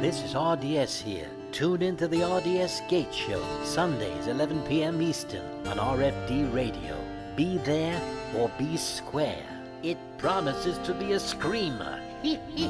this is RDS here. Tune into the RDS Gate Show, Sundays, 11 p.m. Eastern on RFD Radio. Be there or be square. It promises to be a screamer.